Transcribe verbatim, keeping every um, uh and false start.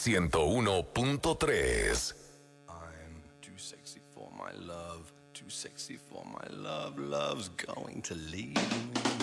ciento uno punto tres. I'm too sexy for my love, too sexy for my love, love's going to leave me.